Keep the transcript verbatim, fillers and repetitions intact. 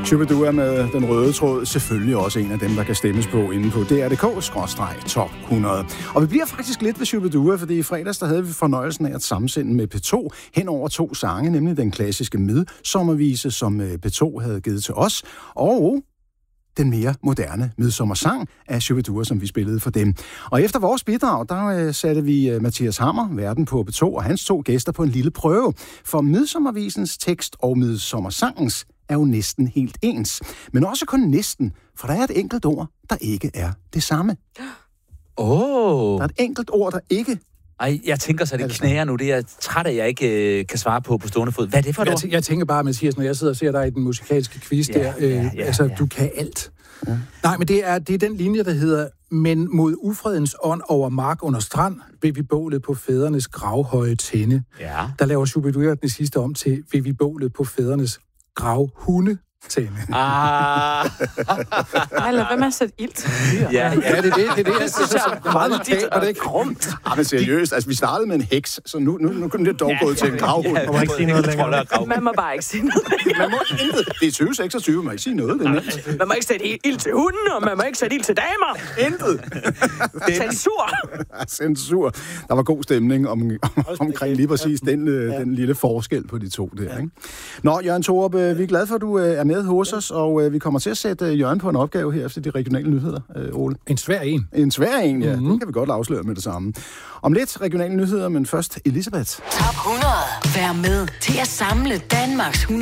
Shubidua med den røde tråd, selvfølgelig også en af dem, der kan stemmes på inde på D R punktum D K skråstreg top hundrede. Og vi bliver faktisk lidt ved Shubidua, fordi i fredags der havde vi fornøjelsen af at sammensende med P to hen over to sange, nemlig den klassiske midsommervise, som P to havde givet til os, og den mere moderne midsommersang af Shubidua, som vi spillede for dem. Og efter vores bidrag, der øh, satte vi øh, Mathias Hammer, værten på P to, og hans to gæster på en lille prøve. For midsommervisens tekst og midsommersangens er jo næsten helt ens. Men også kun næsten, for der er et enkelt ord, der ikke er det samme. Åh! Oh. Der er et enkelt ord, der ikke... Ej, jeg tænker så, det knæger nu. Det er jeg træt af, jeg ikke øh, kan svare på på stående fod. Hvad er det for et jeg, ord? t- jeg tænker bare, Mathias, når jeg sidder og ser dig i den musikalske quiz ja, der, øh, ja, ja, altså, ja. du kan alt. Ja. Nej, men det er, det er den linje, der hedder, men mod ufredens ånd over mark under strand, vil vi bålet på fædrenes gravhøje tænde. Ja. Der laver Shubidua den sidste om til, vil vi bålet på fædrenes gravhunde tænde. Ah. Eller hvad med at sætte ild til dyr? Ja, ja, det er det. Det er det. Det synes jeg er meget markant, og det er ikke grumt. Ja, men seriøst, altså vi startede med en heks, så nu, nu, nu kunne det dog ja, gået ja, til en gravhund. Ja, ja, man må ikke sige noget længere. Man må bare ikke sige noget. Man må intet. Det er tyve seksogtyve, man må ikke sige noget. Det er nemt. Man må ikke sætte ild til hunden, og man må ikke sætte ild til damer. Intet. Censur. Censur. Der var god stemning om, omkring lige præcis den, den lille forskel på de to der. Ikke? Nå, Jørgen Thorup, vi er glade for, at du er med hos os, og vi kommer til at sætte Jørgen på en opgave her efter de regionale nyheder, Ole. En svær en. En svær en, ja. Mm-hmm. Den kan vi godt afsløre med det samme. Om lidt regionale nyheder, men først Elisabeth. Top hundrede. Vær med til at samle Danmarks